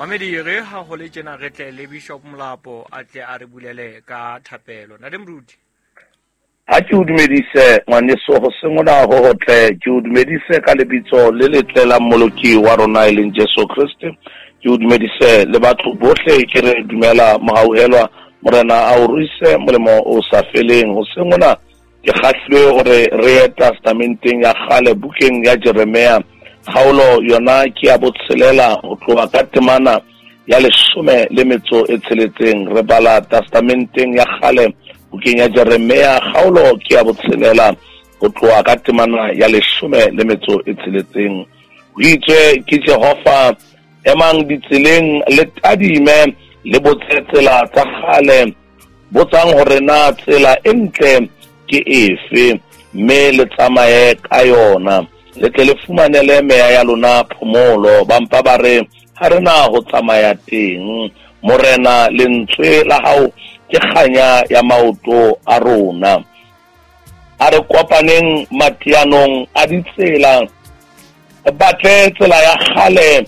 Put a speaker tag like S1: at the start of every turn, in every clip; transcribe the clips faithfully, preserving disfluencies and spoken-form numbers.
S1: Mamedi re ha go le tsena re tle le Bishop Molapo a tle a re bulele ka thapelo na demruti
S2: a ke o dumedise ngwane so go sengona go go tle ke o dumedise ka lebitso le le tlela moloki wa rona e leng Jesu Kriste ke o dumedise le batho bohle ke re dumela mohauhelwa morena a o ruise molemo o sa feleng go sengona ke khahlwe gore re testamenteng ya khale bukeng ya Jeremia Khaolo yona ke a botselela go tloga ka temana ya lesome le metso e tsheletseng re bala testamenteng ya khale bukeng ya Jeremia Khaolo ke a botselela go tloga ka temana ya lesome le metso e tsheletseng o itse ke Jehova emang ditseleng le tadime le botsetsela tsa khale botsang gore na tsela e ntle ke efe me le tsamaye ka yona le tle le fumanele mea ya lona phomolo bampa ba re ha re na go tsamaya teng morena lentswe la hao ke kganya ya maoto a rona a re kopaneng matianong a ditsela batle tsela ya khale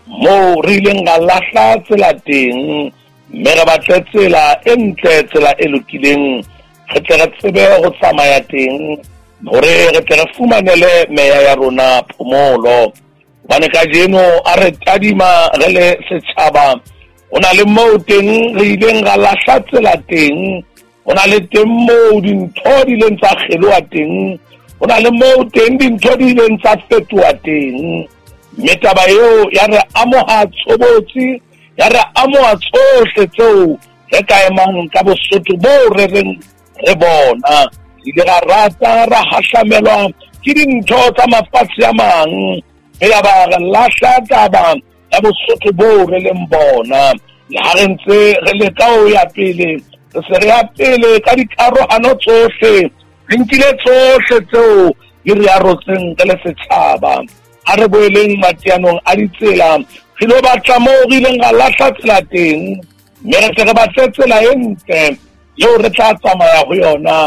S2: mo re ileng ga lahla tsela teng mme re batle tsela e ntle tsela e lokileng re tle re tsebe go tsamaya teng gore re tle re fumanele mea ya rona phomolo bane ka jeno a re tadima re le setšhaba o na le moo teng re ileng ga lahla tsela teng o na le teng moo dintho di leng tsa kgeloa teng o na le moo teng dintho di leng tsa fetoa teng mme taba eo ya re amoga tshobotsi ya re amoga tsohle tseo re ka emang ka bosotho boo re reng re bona ile ga rata ra hahlamelwa ke dintho tsa mafatshe a mang e ya ba re lahla taba ya bosotho boo re leng bona le ha re ntse re le ka o ya pele re se re ya pele ka dikarohano tsohle re nkile tsohle tseo di re arotseng ka le setšhaba a re boeleng matianong a ditsela re lo batla moo re ileng ga lahla tsela teng mme re tle re batle tsela e ntle eo re tla tsamaya go yona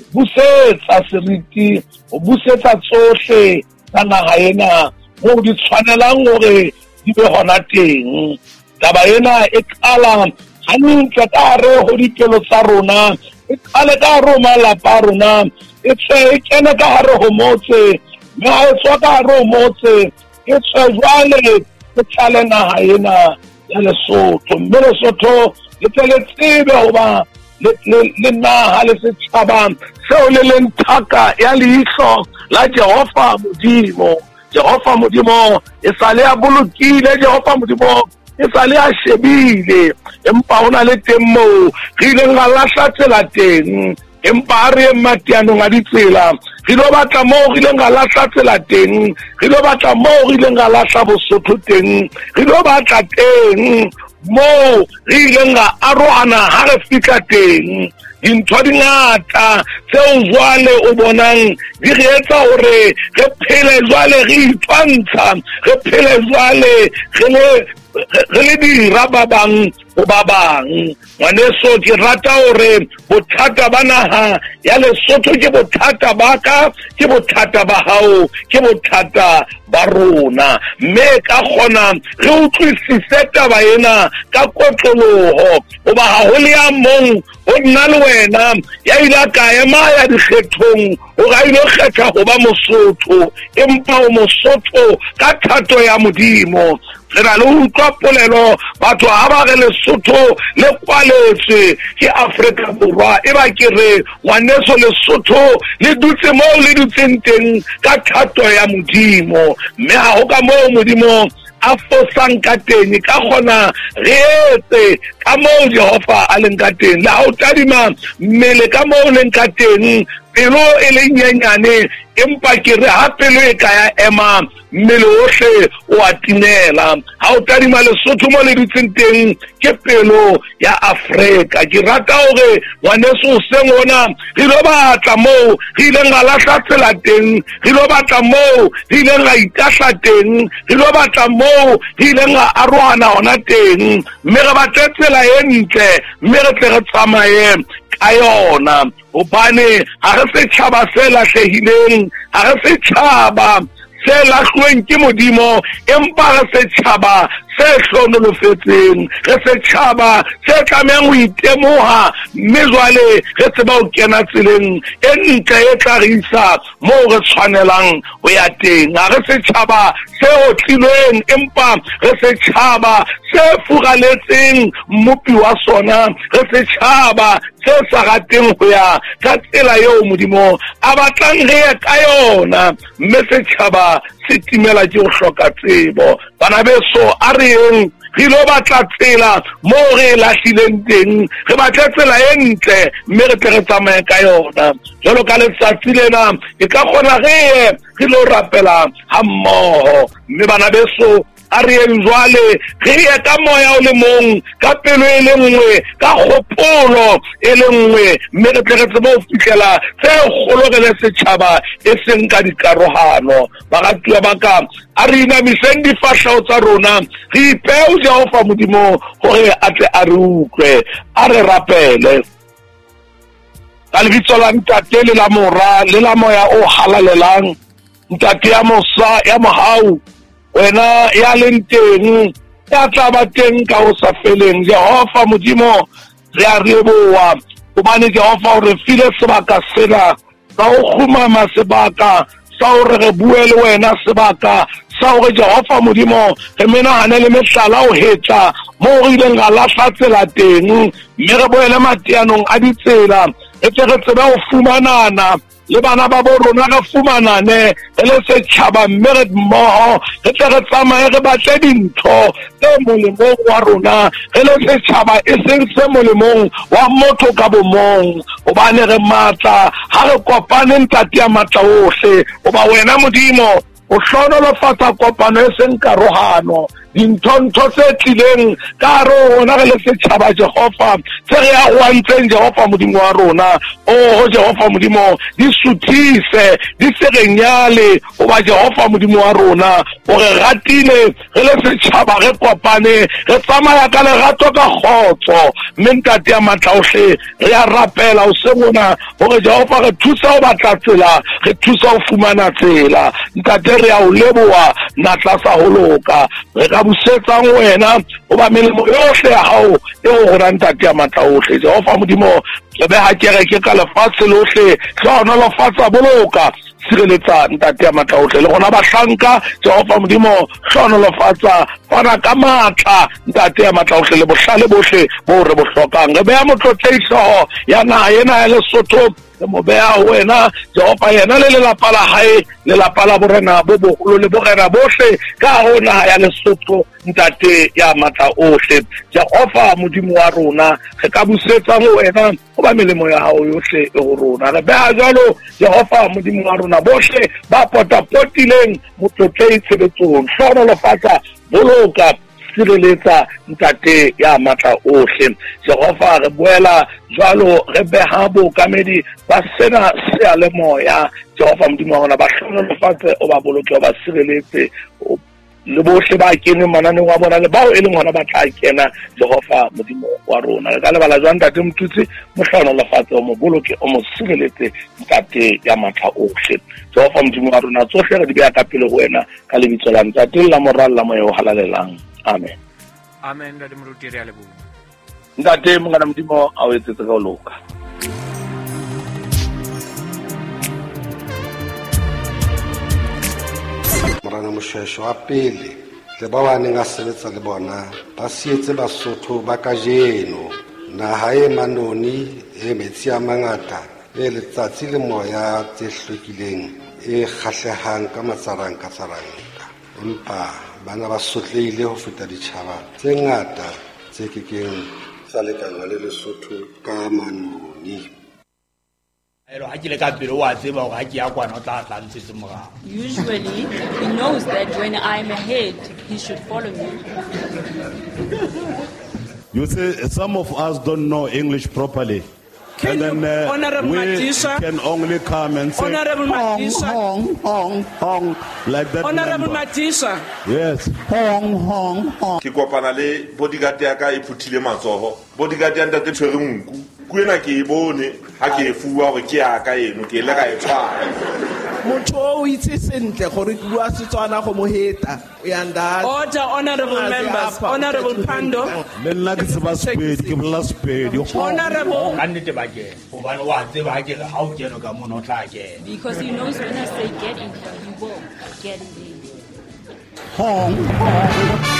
S2: busetsa seriti o busetsa tsohle tsa naga ena mo di tshwanelang gore di be gona teng taba ena e qala hantle ka hare go dikelo tsa rona e qale ka hare go malapa a rona e tswe e kene ka hare go motse mme ha e tswa ka hare go motse e tswe jwale e tlale naga ena ya Lesotho mme Lesotho le tle le tsebe goba le naha le setšhaba seo le leng thaka ya leihlo la Jehova Modimo Jehova Modimo e sale a bolokile Jehova Modimo e sale a shebile empa ona le teng moo re ileng ga lahla tsela teng empa a re matianong a ditsela re lo batla moo re ileng ga lahla tsela teng re lo batla moo re ileng ga lahla bosotho teng re lo batla teng mo re ileng ga arohana ha re fihla teng dintho di ngata tseo jwale o bonang di re etsa gore re phele jwale re itwantsha re phele jwale re le dira ba bang go ba bang ngwaneso ke rata gore bothata ba naga ya Lesotho ke bothata ba ka ke bothata ba hao ke bothata ba rona mme ka gona re utlwisise taba ena ka kotlologo goba ga go le ya mong o nna le wena ya ile ka ema ya dikgethong o ga ile kgetha go ba Mosotho empa o Mosotho ka thato ya Modimo re na le utlwa polelo batho ha ba re Lesotho le kwaletswe ke Afrika Borwa e ba ke re ngwaneso Lesotho le dutse mo le dutseng teng ka thato ya Modimo mme ha go ka mo Modimo a fosang ka teng ka gona re etse ka mo Jehova a leng ka teng la o tadima mmele ka mo leng ka teng pelo e le nyenyane empa ke re ha pelo e ka ya ema mmele ohle o a tinela ha o tadima Lesotho mo le dutseng teng ke pelo ya Afrika ke rata gore ngwaneso o sengona re lo batla moo re ileng ga lahla tsela teng re lo batla moo re ileng ga itahla teng re lo batla moo re ileng ga arohana gona teng mme re batle tsela e ntle mme re tle re tsamaye ka yona gobane ga re setšhaba se lahlehileng ga re setšhaba se lahlweng ke Modimo empa re setšhaba se hlonolofetseng re setšhaba se tlamehang go itemoga mme jwale ge se ba o kena tseleng e ntle e tla re isa mo re tshwanelang go ya teng ga re setšhaba se otlilweng empa re setšhaba se fugaletseng mmopi wa sona re setšhaba se sa rateng go ya ka tsela yeo modimo a batlang re ye ka yona mme setšhaba se timela ke go hloka tsebo bana beso a re eng re lo batla tsela mo re lahlileng teng re batla tsela e ntle mme re tle re tsamaye ka yona jalo ka letsatsi lena e ka kgona re ye re lo rapela ha mmoho mme bana beso a re eng jwale re ye ka moya o le mong ka pelo e le nngwe ka kgopolo e le nngwe mme re tle re tsebe go fitlhela se kgolo re le setšhaba e seng ka dikarohano baratuwa ba ka a re inamiseng difatlhego tsa rona re ipeo Jehova modimo gore a tle a re utlwe a re rapele ka lebitso la ntate le la mora le la moya o halalelang ntate ya mosa ya mohau wena ya leng teng ya tla ba teng ka o sa feleng Jehova modimo re a reboa gobane Jehova o re file sebaka sena sa go khumama sebaka sa o re re bue le wena sebaka sa o re Jehova modimo re menagane le mehlala o hetsa mo re ileng ga lahla tsela teng mme re boele mateanong a ditsela e tle re tsebe go fumanana le bana ba bo rona re fumanane e le setšhaba mme re mmogo re tle re tsamaye re batle dintho tse molemong wa rona re le setšhaba e seng se molemong wa motho ka bomong gobane re maatla ga re kopane ntate ya maatla otlhe goba wena modimo o hlonolofatsa kopano e seng karohano dintho tse tlileng ka rona re le setšhaba Jehova tse re a wantseng Jehova modimo wa rona o Jehova modimo di suthise di se re nyale goba Jehova modimo wa rona o re ratile re le setšhaba re kopane re tsamaya ka lerato ka kgotso mme ntate ya maatla otlhe re a rapela o se mona gore Jehova re thusa go batla tsela re thusa go fumana tsela ntate re a o leboa natla sa go loka re ka busetsang wena o ba melemo yohle ya hao e go gona ntate ya maatla otlhe Jehova modimo re beha kereke ka lefatshe lohle tlhono lefatsa boloka sireletsa ntate ya maatla otlhe le gona bahlanka Jehova modimo tlhono lefatsa fana ka maatla ntate ya maatla otlhe le bohlale bohle bo re bo hlokang re beha motlotlaiso ya naha ena ya Lesotho le mo beha wena Jehova yena le lelapa la hae lelapa la borena bo bogolo le borena bohle ka go naha ya Lesotho ntate ya maatla otlhe Jehova modimo wa rona re ka busetsa go wena go ba melemo ya hao yohle e go rona re beha jalo Jehova modimo wa rona bohle ba potapotileng motlotlei tshebetsong hlono lefatsa boloka sireletsa ntate ya maatla otlhe Jehova re boela jalo re beha bookamedi ba sena sealemoya Jehova modimo wa rona ba hlono lefatse o ba boloke o ba sireletse le bohle ba kene manane wa bona le bao e leng hona ba tla kena Jehova modimo wa rona re ka lebala jwa ntate motutsi mo hlono lefatse o mo boloke o mo sireletse ntate ya maatla otlhe Jehova modimo wa rona tsohle re di beha ka pele go wena ka lebitso la ntate la moralo la moya o halalelang amen
S1: amen ntate moruti re a leboha
S2: ntate mongana modimo a o etsetse ka o loka
S3: morana moshweshwe wa pele le ba ba neng a sebetsa le bona ba sietse Basotho ba kajeno naha e manoni e metsi a mangata e letsatsi le moya tse hlwekileng e kgahlehang ka matsarang ka tsaranka empa bana ba sotleile ho feta ditjhaba tse ngata tse kekeng sa lekanwa le Lesotho ka manoni
S4: Usually, he knows that when I'm ahead, he should follow me.
S5: You see, some of us don't know English properly.
S6: Can
S5: and then
S6: you,
S5: uh,
S6: Honorable
S5: we
S6: Matisha,
S5: can only come and say,
S6: Honorable
S5: hong,
S6: Matisha,
S5: hong, hong, hong, like that.
S6: Honorable
S5: number.
S6: Matisha.
S5: Yes. Hong, hong, hong.
S7: Ke kopana le bodyguard ya ka e phuthile matsoho bodyguard ya ntate tshwere nku kuena ke e bone ha ke e fuwa gore ke ya ka eno ke le ka e tshwara
S6: motho o itse sentle gore ke bua Setswana go mo heta o yanda
S8: Order, honorable members, honorable Pando.
S5: Le nna ke tseba Sepedi, ke bolela Sepedi.
S8: Honorable.
S1: Ka nnete ba kena gobane wa tseba ha ke re ha o kena ka mona o tla kena.
S4: Because he knows when I say get in here, you will get in there.
S5: Hong.